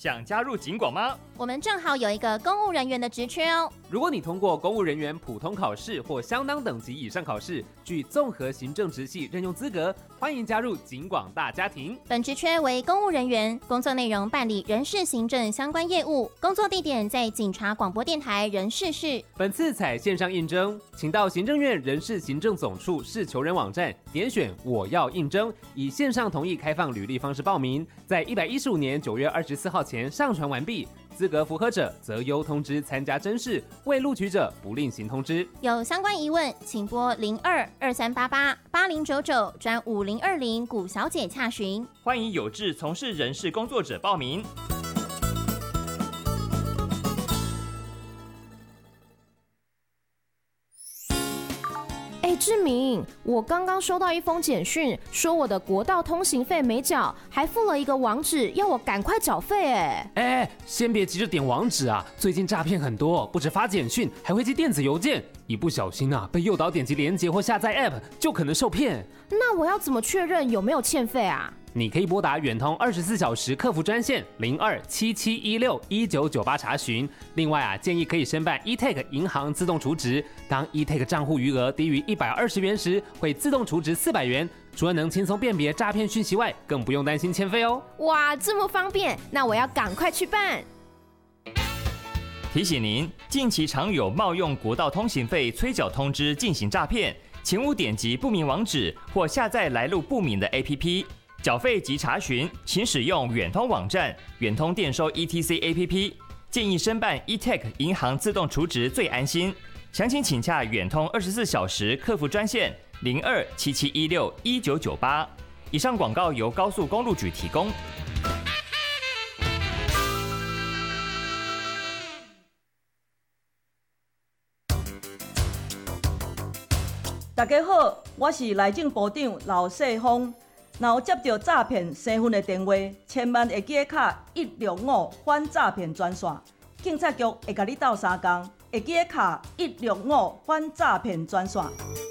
想加入警广吗？ 我们正好有一个公务人员的职缺哦。 如果你通过公务人员普通考试或相当等级以上考试，具综合行政职系任用资格，欢迎加入警广大家庭。 本职缺为公务人员，工作内容办理人事行政相关业务，工作地点在警察广播电台人事室。 本次采线上应征，请到行政院人事行政总处市求人网站点选我要应征，以线上同意开放履历方式报名，在115年9月24号前上传完毕。资格符合者择优通知参加甄试，未录取者不另行通知。 有相关疑问，请拨02-2388-8099专5020古小姐洽询。 欢迎有志从事人事工作者报名。 志明，我刚刚收到一封简讯，说我的国道通行费没缴，还附了一个网址，要我赶快缴费。 先别急着点网址啊，最近诈骗很多，不止发简讯，还会寄电子邮件，一不小心被诱导点击连结或下载 App， 就可能受骗。 那我要怎么确认有没有欠费啊？ 你可以拨打远通24小时客服专线0277161998查询。另外建议可以申办 eTag 银行自动储值，当 eTag 账户余额低于120元时，会自动储值400元。除了能轻松辨别诈骗讯息外，更不用担心欠费哦。 哇，这么方便，那我要赶快去办。 提醒您，近期常有冒用国道通行费催缴通知进行诈骗，请勿点击不明网址或下载来路不明的 APP。缴费及查询，请使用远通网站、远通电收 ETC APP。建议申办 eTag 银行自动储值最安心。详情请洽远通24小时客服专线0277161998。以上广告由高速公路局提供。 大家好，我是内政部长刘世峰。若有接到诈骗身份的电话，千万会记卡165反诈骗专线，警察局会甲你斗相共，会记卡165反诈骗专线。